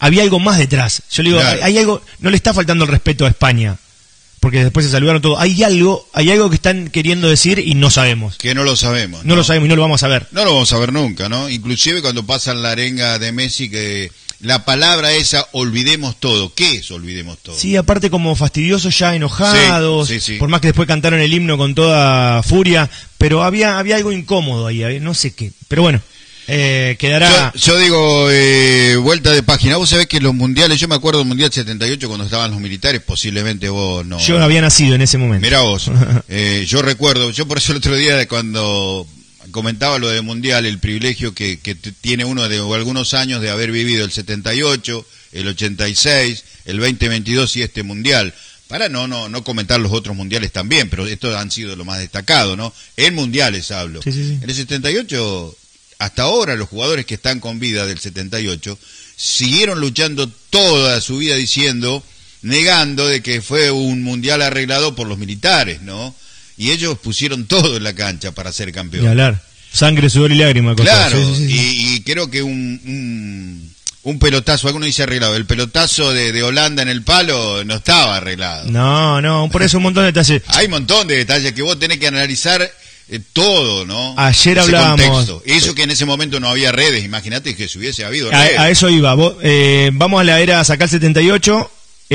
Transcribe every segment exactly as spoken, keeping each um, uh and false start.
había algo más detrás. Yo le digo, Claro. hay, hay algo, no le está faltando el respeto a España, porque después se saludaron todos. Hay algo, hay algo que están queriendo decir y no sabemos. Que no lo sabemos. No, ¿no? lo sabemos y no lo vamos a ver. No lo vamos a ver nunca, ¿no? Inclusive cuando pasan la arenga de Messi, que la palabra esa, olvidemos todo. ¿Qué es olvidemos todo? Sí, aparte como fastidiosos ya, enojados, Sí, sí, sí. por más que después cantaron el himno con toda furia, pero había había algo incómodo ahí, había- no sé qué. Pero bueno, eh, quedará... Yo, yo digo, eh, vuelta de página. Vos sabés que los mundiales, yo me acuerdo del Mundial setenta y ocho cuando estaban los militares, posiblemente vos no. Yo no había nacido en ese momento. Mirá vos, eh, yo recuerdo, yo por eso el otro día cuando comentaba lo del Mundial, el privilegio que, que t- tiene uno de o algunos años de haber vivido el setenta y ocho, el ochenta y seis, el veinte veintidós y este Mundial. Para no no no comentar los otros mundiales también, pero estos han sido lo más destacado, ¿no? En mundiales hablo. Sí, sí, sí. En el setenta y ocho, hasta ahora los jugadores que están con vida del setenta y ocho siguieron luchando toda su vida diciendo, negando de que fue un mundial arreglado por los militares, ¿no? Y ellos pusieron todo en la cancha para ser Ni campeón. hablar. Sangre, sudor y lágrimas. cosas. Claro, Sí, sí, sí. Y, y creo que un, un, un pelotazo, alguno dice arreglado, el pelotazo de, de Holanda en el palo no estaba arreglado. No, no, por eso un montón de detalles. Hay un montón de detalles que vos tenés que analizar eh, todo, ¿no? Ayer Ese hablábamos- contexto. Eso que en ese momento no había redes, imagínate que si hubiese habido redes. A, a eso iba. Vos, eh, vamos a la era Sacal setenta y ocho.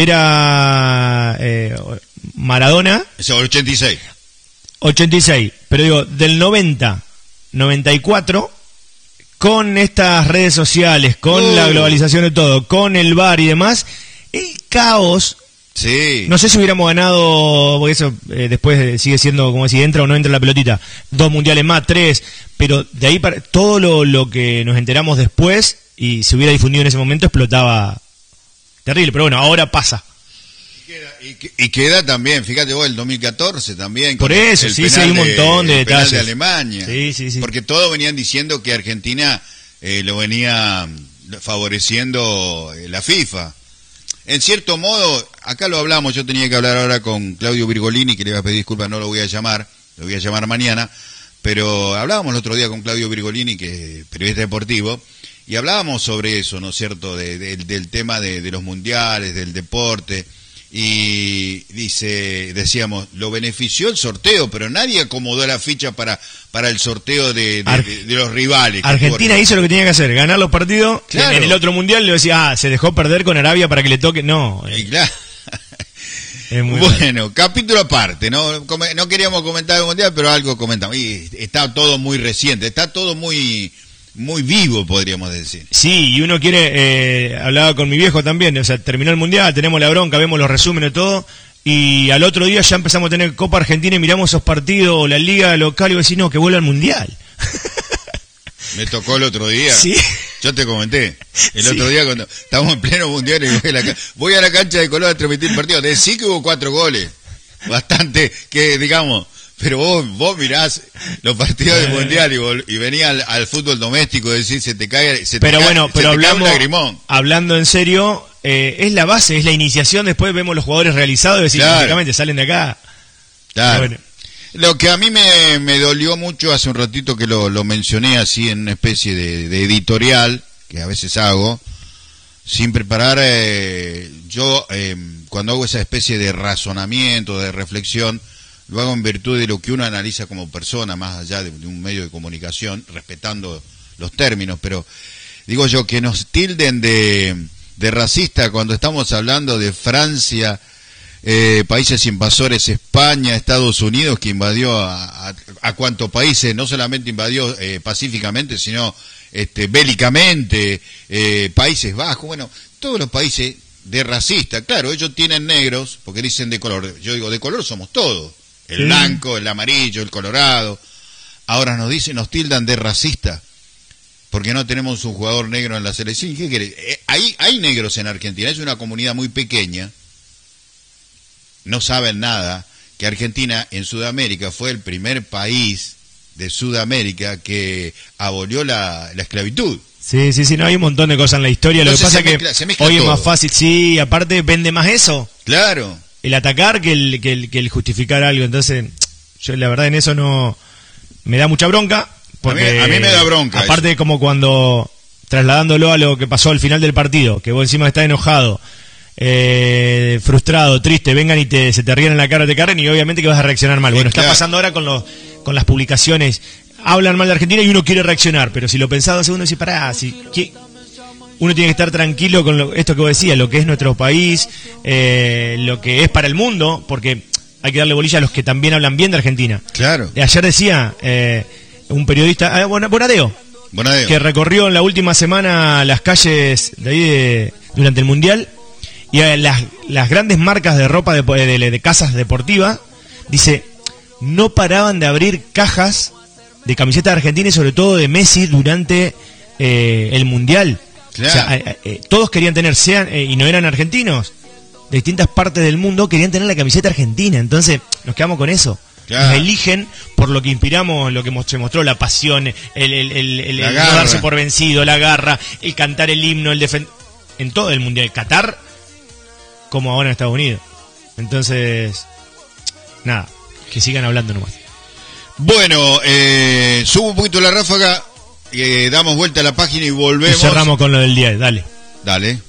Era eh, Maradona, Eso, ochenta y seis. ochenta y seis. Pero digo, del noventa, noventa y cuatro, con estas redes sociales, con Uh. la globalización de todo, con el V A R y demás, el caos. Sí. No sé si hubiéramos ganado, porque eso eh, después eh, sigue siendo como si entra o no entra la pelotita, dos mundiales más, tres, pero de ahí para todo lo, lo que nos enteramos después y se hubiera difundido en ese momento explotaba terrible, pero bueno, ahora pasa. Y queda, y que- y queda también, fíjate vos, el dos mil catorce también. Por con el- eso, el sí, penal sí, hay un montón de el penal detalles. de Alemania. Sí, sí, sí. Porque todos venían diciendo que Argentina eh, lo venía mm, favoreciendo eh, la FIFA. En cierto modo, acá lo hablamos, yo tenía que hablar ahora con Claudio Virgolini, que le iba a pedir disculpas, no lo voy a llamar, lo voy a llamar mañana, pero hablábamos el otro día con Claudio Virgolini, que es periodista deportivo, y hablábamos sobre eso, ¿no es cierto?, de, de- del tema de, de los mundiales, del deporte, y dice, decíamos, lo benefició el sorteo, pero nadie acomodó la ficha para, para el sorteo de, de- Ar- de- de los rivales. que Argentina corren. hizo lo que tenía que hacer, ganar los partidos. Claro. En el otro mundial le decía, ah, se dejó perder con Arabia para que le toque. No, Y eh, claro. es muy mal. Bueno, capítulo aparte, ¿no? Come- no queríamos comentar el mundial, pero algo comentamos. Y está todo muy reciente, está todo muy muy vivo, podríamos decir. Sí, y uno quiere, eh, hablaba con mi viejo también, o sea, terminó el mundial, tenemos la bronca, vemos los resúmenes, todo, y al otro día ya empezamos a tener Copa Argentina y miramos esos partidos, o la liga local, y vos decís, no, que vuelva al mundial. Me tocó el otro día. Sí. Yo te comenté. El Sí. otro día cuando estábamos en pleno mundial y voy a la, ca- voy a la cancha de Colón a transmitir el partido. Decí que hubo cuatro goles. Bastante, que digamos, pero vos, vos mirás los partidos del mundial y, vol- y venía al, al fútbol doméstico, decir, se te cae, se te Pero cae- bueno, se pero te cae un hablamos, lagrimón. hablando en serio, eh, es la base, es la iniciación, después vemos los jugadores realizados y decimos, Claro. básicamente salen de acá. Claro. Bueno. Lo que a mí me, me dolió mucho hace un ratito que lo, lo mencioné así en una especie de, de editorial, que a veces hago, sin preparar, eh, yo eh, cuando hago esa especie de razonamiento, de reflexión, lo hago en virtud de lo que uno analiza como persona, más allá de, de un medio de comunicación, respetando los términos, pero digo yo, que nos tilden de, de racista cuando estamos hablando de Francia, eh, países invasores, España, Estados Unidos, que invadió a, a, a cuantos países, no solamente invadió eh, pacíficamente, sino este, bélicamente, eh, Países Bajos, bueno, todos los países de racista, claro, ellos tienen negros, porque dicen de color, yo digo, de color somos todos, el Sí. blanco, el amarillo, el colorado, ahora nos dicen, nos tildan de racista, porque no tenemos un jugador negro en la selección. ¿Qué querés? Eh, hay, hay negros en Argentina, es una comunidad muy pequeña, no saben nada, que Argentina en Sudamérica fue el primer país de Sudamérica que abolió la, la esclavitud. Sí, sí, sí, no, hay un montón de cosas en la historia, lo que Entonces pasa se es mezcla- se que mezcla hoy es todo. más fácil, sí, aparte vende más eso, Claro, el atacar que el, que el, que el justificar algo, entonces yo la verdad en eso no, me da mucha bronca, porque A mí- a mí me da bronca aparte como cuando trasladándolo a lo que pasó al final del partido, que vos encima estás enojado, eh, frustrado, triste, vengan y te, se te ríen en la cara, te carren y obviamente que vas a reaccionar mal. Bueno, está pasando ahora con los, con las publicaciones, hablan mal de Argentina y uno quiere reaccionar, pero si lo pensás dos segundos y pará, si, ¿qué? Uno tiene que estar tranquilo con lo, esto que vos decías, lo que es nuestro país, eh, lo que es para el mundo, porque hay que darle bolilla a los que también hablan bien de Argentina. Claro. Ayer decía eh, un periodista, eh, Bonadeo, Bonadeo, que recorrió en la última semana las calles de ahí de, durante el Mundial, y eh, las, las grandes marcas de ropa de, de, de casas deportivas, dice, no paraban de abrir cajas de camisetas de Argentina y sobre todo de Messi durante eh, el Mundial. Claro. O sea, eh, eh, todos querían tener, sean eh, y no eran argentinos, de distintas partes del mundo querían tener la camiseta argentina, entonces nos quedamos con eso. Claro. Nos eligen por lo que inspiramos, lo que se mostró, la pasión, el, el, el, el, el no darse por vencido, la garra, el cantar el himno, el defender, en todo el Mundial, Qatar, como ahora en Estados Unidos. Entonces, nada, que sigan hablando nomás. Bueno, eh, subo un poquito la ráfaga, eh, damos vuelta a la página y volvemos. Y cerramos con lo del día, dale. Dale.